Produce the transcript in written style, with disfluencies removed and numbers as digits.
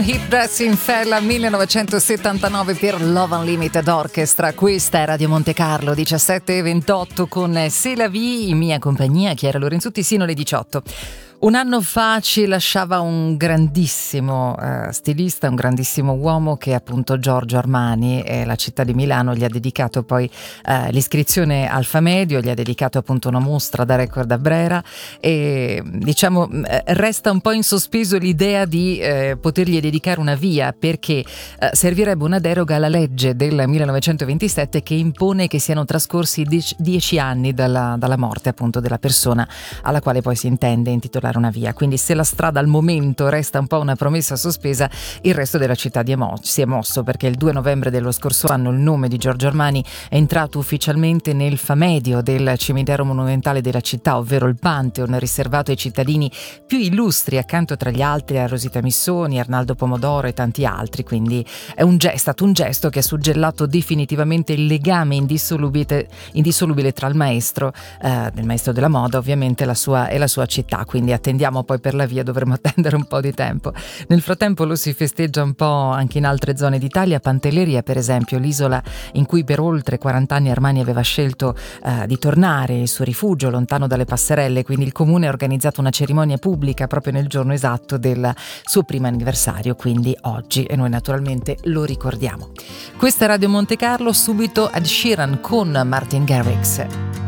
Hip Dressing Fella 1979 per Love Unlimited Orchestra. Questa è Radio Monte Carlo 17:28 con C'est la vie, in mia compagnia Chiara Lorenzutti sino alle 18. Un anno fa ci lasciava un grandissimo stilista, un grandissimo uomo che è appunto Giorgio Armani, e la città di Milano gli ha dedicato poi l'iscrizione al Famedio, gli ha dedicato appunto una mostra da Record a Brera, e diciamo resta un po' in sospeso l'idea di potergli dedicare una via, perché servirebbe una deroga alla legge del 1927 che impone che siano trascorsi 10 anni dalla morte appunto della persona alla quale poi si intende intitolare una via. Quindi se la strada al momento resta un po' una promessa sospesa, il resto della città si è mosso, perché il 2 novembre dello scorso anno il nome di Giorgio Armani è entrato ufficialmente nel Famedio del cimitero monumentale della città, ovvero il Pantheon riservato ai cittadini più illustri, accanto tra gli altri a Rosita Missoni, Arnaldo Pomodoro e tanti altri. Quindi è stato un gesto che ha suggellato definitivamente il legame indissolubile tra il maestro del maestro della moda ovviamente e la sua città. Quindi attendiamo poi per la via, dovremo attendere un po' di tempo. Nel frattempo lo si festeggia un po' anche in altre zone d'Italia. Pantelleria, per esempio, l'isola in cui per oltre 40 anni Armani aveva scelto di tornare, il suo rifugio lontano dalle passerelle. Quindi il comune ha organizzato una cerimonia pubblica proprio nel giorno esatto del suo primo anniversario, quindi oggi, e noi naturalmente lo ricordiamo. Questa è Radio Monte Carlo, subito Ed Sheeran con Martin Garrix.